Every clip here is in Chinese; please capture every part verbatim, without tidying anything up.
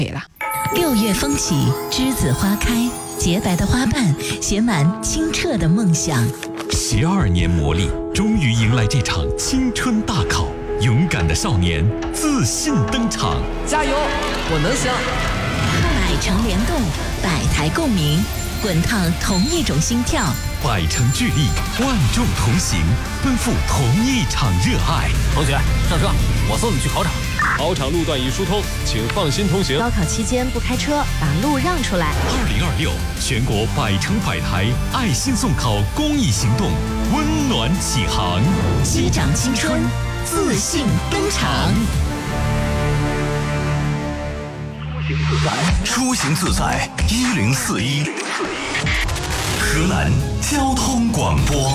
可以了。 六月风起，栀子花开，洁白的花瓣写满清澈的梦想。 十二年磨砺，终于迎来这场青春大考。勇敢的少年自信登场， 加油，我能行！ 百城联动，百台共鸣，滚烫同一种心跳， 百城聚力，万众同行，奔赴同一场热爱。 同学，上车，我送你去考场。 考场路段已疏通，请放心通行。 高考期间不开车，把路让出来。 二零二六全国百城百台爱心送考公益行动温暖启航， 击掌青春，自信登场。 出行自在一零四一，河南交通广播。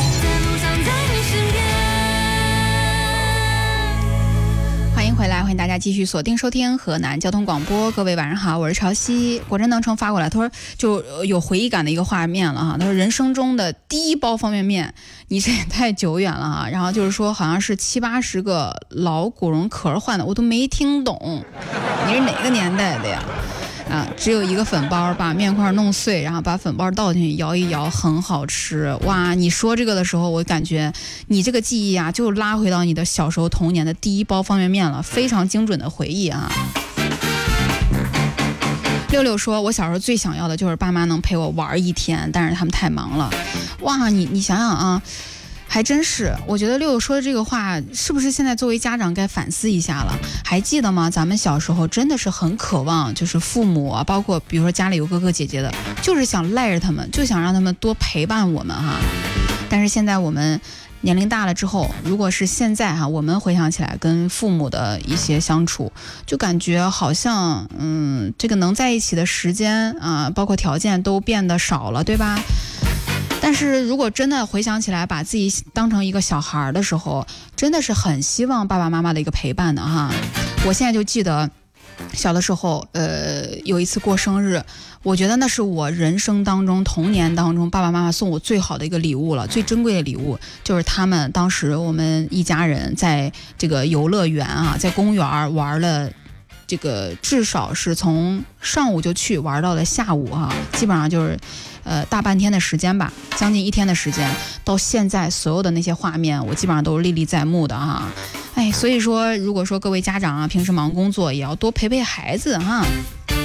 欢迎回来，欢迎大家继续锁定收听河南交通广播。各位晚上好，我是潮汐。果真能成发过来，他说就有回忆感的一个画面了哈。他说人生中的第一包方便面，你这也太久远了哈。然后就是说好像是七八十个老古董壳换的，我都没听懂，你是哪个年代的呀？啊，只有一个粉包，把面块弄碎，然后把粉包倒进去摇一摇，很好吃。哇，你说这个的时候，我感觉你这个记忆啊，就拉回到你的小时候童年的第一包方便面了，非常精准的回忆啊。六六说，我小时候最想要的就是爸妈能陪我玩一天，但是他们太忙了。哇，你你想想啊。还真是，我觉得六六说的这个话，是不是现在作为家长该反思一下了？还记得吗？咱们小时候真的是很渴望，就是父母啊，包括比如说家里有哥哥姐姐的，就是想赖着他们，就想让他们多陪伴我们哈。但是现在我们年龄大了之后，如果是现在哈，我们回想起来跟父母的一些相处，就感觉好像嗯，这个能在一起的时间啊，包括条件都变得少了，对吧？但是如果真的回想起来，把自己当成一个小孩的时候，真的是很希望爸爸妈妈的一个陪伴的哈。我现在就记得小的时候，呃，有一次过生日，我觉得那是我人生当中童年当中爸爸妈妈送我最好的一个礼物了，最珍贵的礼物就是他们当时我们一家人在这个游乐园啊，在公园玩了。这个至少是从上午就去玩到了下午哈、啊，基本上就是呃大半天的时间吧，将近一天的时间。到现在所有的那些画面，我基本上都是历历在目的哈、啊。哎，所以说，如果说各位家长啊，平时忙工作，也要多陪陪孩子哈、啊。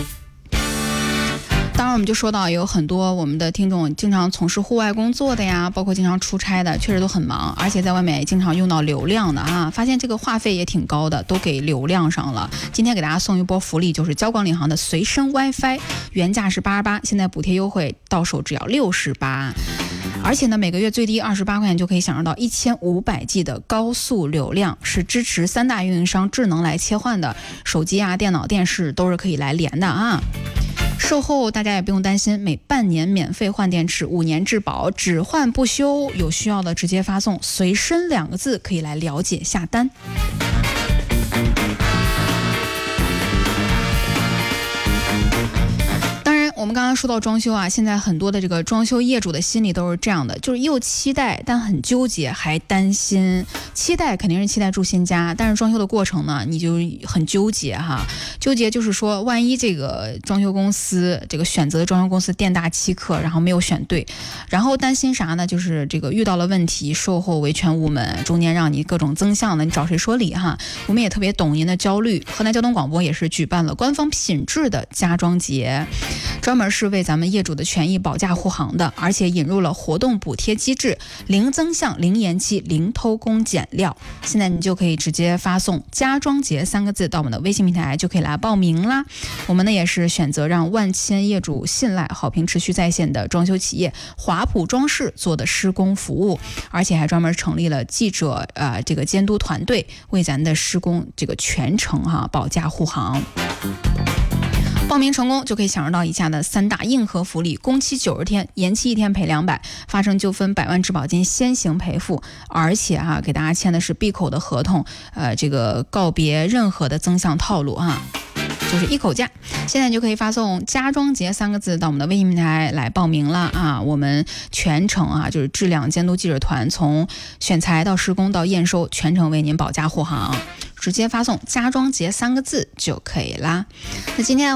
当然我们就说到有很多我们的听众经常从事户外工作的呀，包括经常出差的，确实都很忙，而且在外面也经常用到流量的啊，发现这个话费也挺高的，都给流量上了。今天给大家送一波福利，就是交广领航的随身 WiFi， 原价是八十八，现在补贴优惠到手只要六十八。而且呢，每个月最低二十八块钱就可以享受到一千五百 G 的高速流量，是支持三大运营商智能来切换的，手机啊、电脑、电视都是可以来连的啊。售后大家也不用担心，每半年免费换电池，五年质保，只换不修，有需要的直接发送随身两个字可以来了解下单。我们刚刚说到装修啊，现在很多的这个装修业主的心里都是这样的，就是又期待但很纠结，还担心。期待肯定是期待住新家，但是装修的过程呢，你就很纠结哈。纠结就是说，万一这个装修公司这个选择的装修公司店大欺客，然后没有选对，然后担心啥呢？就是这个遇到了问题，售后维权无门，中间让你各种增项的，你找谁说理哈？我们也特别懂您的焦虑。河南交通广播也是举办了官方品质的家装节。专门是为咱们业主的权益保驾护航的，而且引入了活动补贴机制，零增项、零延期、零偷工减料。现在你就可以直接发送家装节三个字到我们的微信平台，就可以来报名啦。我们呢也是选择让万千业主信赖、好评持续在线的装修企业华普装饰做的施工服务，而且还专门成立了记者呃这个监督团队，为咱的施工这个全程哈、啊、保驾护航。报名成功就可以享受到以下的三大硬核福利：工期九十天，延期一天赔两百，发生纠纷百万质保金先行赔付，而且哈、啊、给大家签的是闭口的合同，呃，这个告别任何的增项套路啊。就是一口价，现在就可以发送家装节三个字到我们的微信平台来报名了啊！我们全程啊就是质量监督记者团，从选材到施工到验收，全程为您保驾护航，直接发送家装节三个字就可以啦。那今天